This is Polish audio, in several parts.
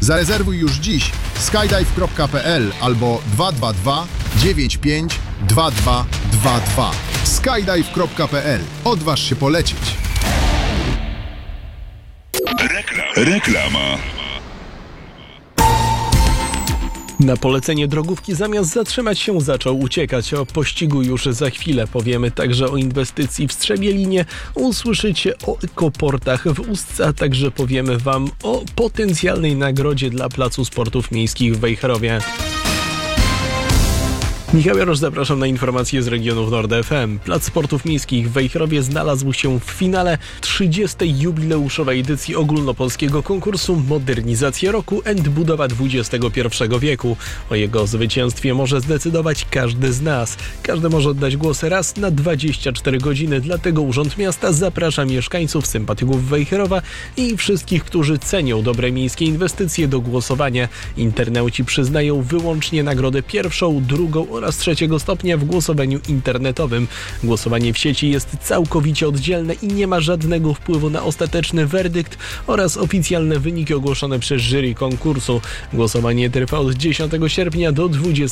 Zarezerwuj już dziś skydive.pl albo 222 95 2222. Skydive.pl. Odważ się polecieć. Reklama. Na polecenie drogówki zamiast zatrzymać się zaczął uciekać. O pościgu już za chwilę powiemy także o inwestycji w Strzebielinie. Usłyszycie o ekoportach w Ustce, a także powiemy Wam o potencjalnej nagrodzie dla Placu Sportów Miejskich w Wejherowie. Michał Jarosz, zapraszam na informacje z regionów Nord FM. Plac Sportów Miejskich w Wejherowie znalazł się w finale 30. jubileuszowej edycji ogólnopolskiego konkursu Modernizacja Roku & Budowa XXI wieku. O jego zwycięstwie może zdecydować każdy z nas. Każdy może oddać głos raz na 24 godziny, dlatego Urząd Miasta zaprasza mieszkańców, sympatyków Wejherowa i wszystkich, którzy cenią dobre miejskie inwestycje do głosowania. Internauci przyznają wyłącznie nagrodę pierwszą, drugą oraz trzeciego stopnia w głosowaniu internetowym. Głosowanie w sieci jest całkowicie oddzielne i nie ma żadnego wpływu na ostateczny werdykt oraz oficjalne wyniki ogłoszone przez jury konkursu. Głosowanie trwa od 10 sierpnia do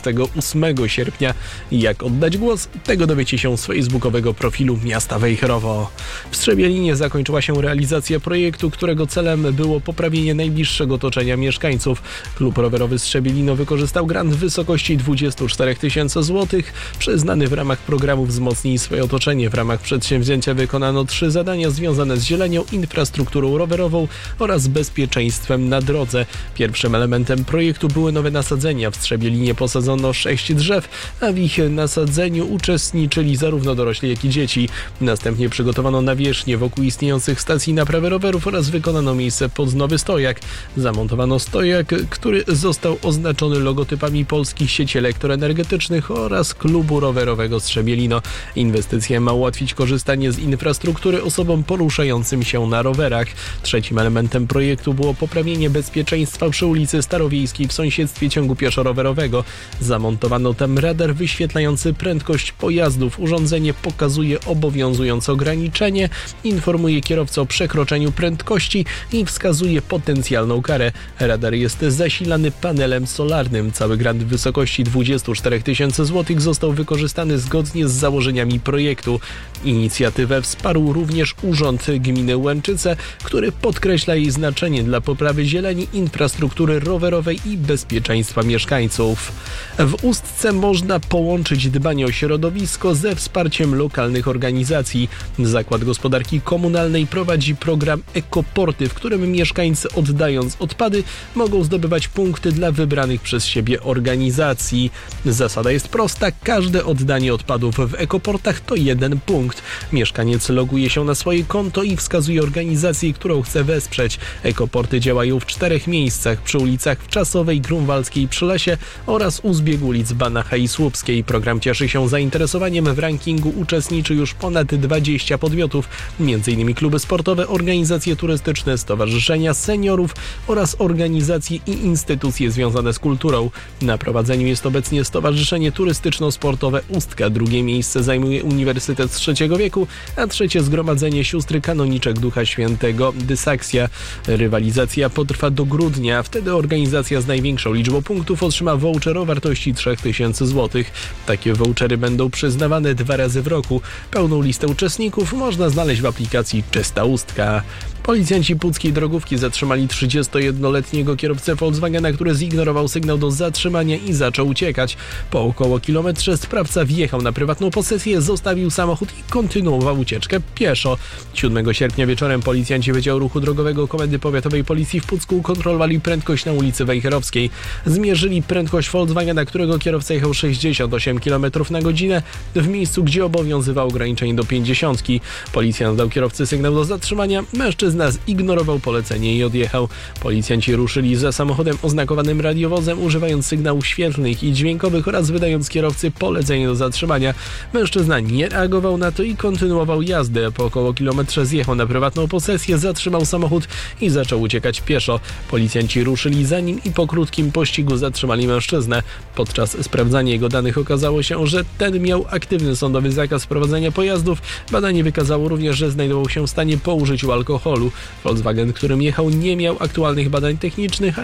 28 sierpnia. Jak oddać głos? Tego dowiecie się z facebookowego profilu Miasta Wejherowo. W Strzebielinie zakończyła się realizacja projektu, którego celem było poprawienie najbliższego otoczenia mieszkańców. Klub rowerowy Strzebielino wykorzystał grant w wysokości 24 000 złotych, przyznany w ramach programu Wzmocnij swoje otoczenie. W ramach przedsięwzięcia wykonano 3 zadania związane z zielenią, infrastrukturą rowerową oraz bezpieczeństwem na drodze. Pierwszym elementem projektu były nowe nasadzenia. W Strzebielinie posadzono 6 drzew, a w ich nasadzeniu uczestniczyli zarówno dorośli, jak i dzieci. Następnie przygotowano nawierzchnię wokół istniejących stacji naprawy rowerów oraz wykonano miejsce pod nowy stojak. Zamontowano stojak, który został oznaczony logotypami polskich sieci elektroenergetycznych oraz klubu rowerowego Strzebielino. Inwestycja ma ułatwić korzystanie z infrastruktury osobom poruszającym się na rowerach. Trzecim elementem projektu było poprawienie bezpieczeństwa przy ulicy Starowiejskiej w sąsiedztwie ciągu pieszo-rowerowego. Zamontowano tam radar wyświetlający prędkość pojazdów. Urządzenie pokazuje obowiązujące ograniczenie, informuje kierowcę o przekroczeniu prędkości i wskazuje potencjalną karę. Radar jest zasilany panelem solarnym. Cały grant w wysokości 24 000 złotych został wykorzystany zgodnie z założeniami projektu. Inicjatywę wsparł również Urząd Gminy Łęczyce, który podkreśla jej znaczenie dla poprawy zieleni, infrastruktury rowerowej i bezpieczeństwa mieszkańców. W Ustce można połączyć dbanie o środowisko ze wsparciem lokalnych organizacji. Zakład Gospodarki Komunalnej prowadzi program Ekoporty, w którym mieszkańcy, oddając odpady, mogą zdobywać punkty dla wybranych przez siebie organizacji. Zasada jest prosta, każde oddanie odpadów w ekoportach to 1 punkt. Mieszkaniec loguje się na swoje konto i wskazuje organizację, którą chce wesprzeć. Ekoporty działają w 4 miejscach: przy ulicach Wczasowej, Grunwaldzkiej, przy Lesie oraz u zbiegu ulic Banacha i Słupskiej. Program cieszy się zainteresowaniem. W rankingu uczestniczy już ponad 20 podmiotów, m.in. kluby sportowe, organizacje turystyczne, stowarzyszenia seniorów oraz organizacje i instytucje związane z kulturą. Na prowadzeniu jest obecnie Stowarzyszenie Turystyczno-Sportowe Ustka. Drugie miejsce zajmuje Uniwersytet z III wieku, a trzecie Zgromadzenie Sióstr Kanoniczek Ducha Świętego Dysakcja. Rywalizacja potrwa do grudnia. Wtedy organizacja z największą liczbą punktów otrzyma voucher o wartości 3000 zł. Takie vouchery będą przyznawane 2 razy w roku. Pełną listę uczestników można znaleźć w aplikacji Czysta Ustka. Policjanci puckiej drogówki zatrzymali 31-letniego kierowcę Volkswagena, który zignorował sygnał do zatrzymania i zaczął uciekać. Po około kilometrze sprawca wjechał na prywatną posesję, zostawił samochód i kontynuował ucieczkę pieszo. 7 sierpnia wieczorem policjanci Wydziału Ruchu Drogowego Komendy Powiatowej Policji w Pucku kontrolowali prędkość na ulicy Wejherowskiej. Zmierzyli prędkość Volkswagena, którego kierowca jechał 68 km na godzinę w miejscu, gdzie obowiązywało ograniczenie do 50. Policjant dał kierowcy sygnał do zatrzymania. Mężczyzna zignorował polecenie i odjechał. Policjanci ruszyli za samochodem oznakowanym radiowozem, używając sygnałów świetlnych i dźwiękowych oraz wydając kierowcy polecenie do zatrzymania. Mężczyzna nie reagował na to i kontynuował jazdę. Po około kilometrze zjechał na prywatną posesję, zatrzymał samochód i zaczął uciekać pieszo. Policjanci ruszyli za nim i po krótkim pościgu zatrzymali mężczyznę. Podczas sprawdzania jego danych okazało się, że ten miał aktywny sądowy zakaz prowadzenia pojazdów. Badanie wykazało również, że znajdował się w stanie po użyciu alkoholu. Volkswagen, którym jechał, nie miał aktualnych badań technicznych,